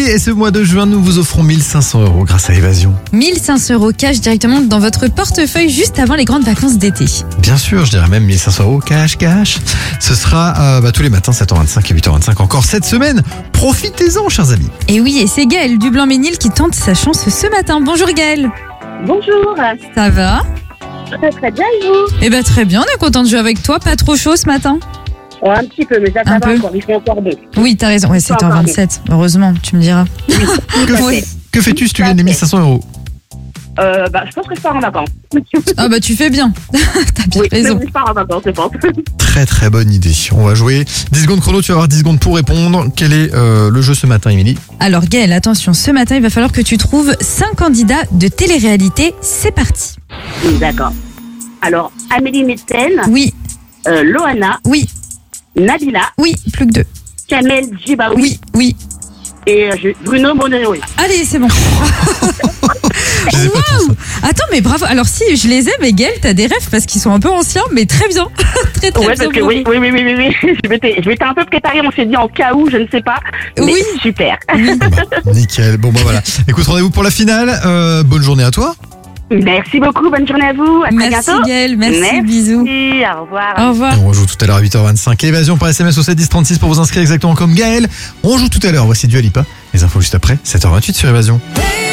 et ce mois de juin, nous vous offrons 1500 € grâce à Évasion. 1500 € cash directement dans votre portefeuille juste avant les grandes vacances d'été. Bien sûr, je dirais même 1500 € cash. Ce sera tous les matins 7h25 et 8h25 encore cette semaine. Profitez-en, chers amis. Et oui, et c'est Gaël du Blanc-Ménil qui tente sa chance ce matin. Bonjour Gaël. Bonjour, Ça va? très bien et vous? Eh ben très bien, on est content de jouer avec toi. Pas trop chaud ce matin? Oh, un petit peu, mais ça Un va peu. encore, ils font encore deux. Oui, t'as raison. Ouais, 7h27. Heureusement, tu me diras. Que fais-tu si tu gagnes les 1500 €? Je pense que je pars en vacances. Ah bah tu fais bien. T'as bien Oui, raison. je pars en vacances, je pense. Très très bonne idée. On va jouer 10 secondes chrono, tu vas avoir 10 secondes pour répondre. Quel est le jeu ce matin, Émilie? Alors Gaël, attention, ce matin, il va falloir que tu trouves 5 candidats de télé-réalité. C'est parti. D'accord. Alors, Amélie Metzen, Oui, Loana, oui, Nabila, oui, plus que 2. Kamel Djibaoui Oui, oui. et Bruno Monero. Allez, c'est bon. Je les ai pas tous, hein. Attends, mais bravo. Alors si, je les ai, mais Gaël, t'as des rêves parce qu'ils sont un peu anciens, mais très bien. Très, très Ouais, bien. parce que bravo. oui. Je m'étais un peu préparée, on s'est dit en cas où, je ne sais pas. Mais Oui. super. Nickel. Bon, voilà. Écoute, rendez-vous pour la finale. Bonne journée à toi. Merci beaucoup, bonne journée à vous. À très Merci bientôt. Gaël, merci, Merci, bisous. au revoir. Au revoir. Et on rejoue tout à l'heure à 8h25. Évasion par SMS au 71036 pour vous inscrire exactement comme Gaël. On joue tout à l'heure. Voici Dua Lipa. Les infos juste après, 7h28 sur Évasion.